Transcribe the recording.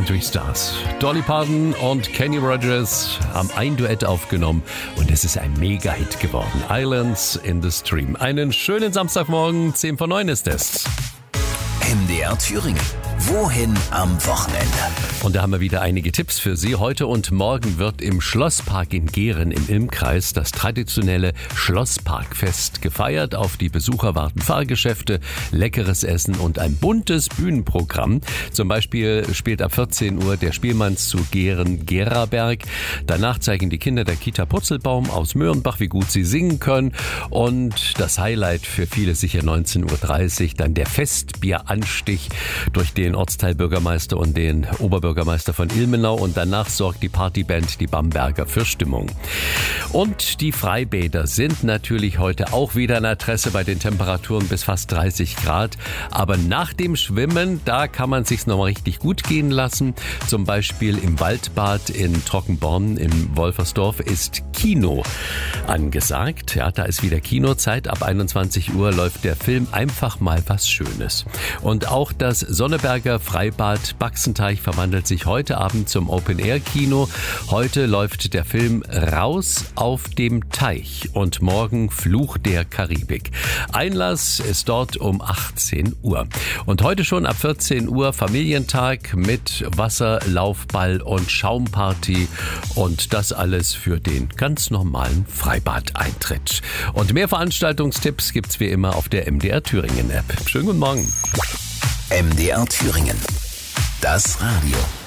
Country Stars. Dolly Parton und Kenny Rogers haben ein Duett aufgenommen und es ist ein Mega-Hit geworden. Islands in the Stream. Einen schönen Samstagmorgen, 8:50 ist es. MDR Thüringen. Wohin am Wochenende? Und da haben wir wieder einige Tipps für Sie. Heute und morgen wird im Schlosspark in Gehren im Ilmkreis das traditionelle Schlossparkfest gefeiert. Auf die Besucher warten Fahrgeschäfte, leckeres Essen und ein buntes Bühnenprogramm. Zum Beispiel spielt ab 14 Uhr der Spielmannszug Gehren-Geraberg. Danach zeigen die Kinder der Kita Purzelbaum aus Möhrenbach, wie gut sie singen können. Und das Highlight für viele sicher 19:30 Uhr, dann der Festbieranstich durch den Ortsteilbürgermeister und den Oberbürgermeister von Ilmenau, und danach sorgt die Partyband Die Bamberger für Stimmung. Und die Freibäder sind natürlich heute auch wieder an Adresse bei den Temperaturen bis fast 30 Grad. Aber nach dem Schwimmen, da kann man sich's noch mal richtig gut gehen lassen. Zum Beispiel im Waldbad in Trockenborn im Wolfersdorf ist Kino angesagt. Ja, da ist wieder Kinozeit. Ab 21 Uhr läuft der Film Einfach mal was Schönes. Und auch das Sonneberger Freibad Baxenteich verwandelt sich heute Abend zum Open-Air-Kino. Heute läuft der Film Raus auf dem Teich und morgen Fluch der Karibik. Einlass ist dort um 18 Uhr. Und heute schon ab 14 Uhr Familientag mit Wasserlaufball und Schaumparty und das alles für den ganz normalen Freibadeintritt. Und mehr Veranstaltungstipps gibt's wie immer auf der MDR Thüringen App. Schönen guten Morgen. MDR Thüringen. Das Radio.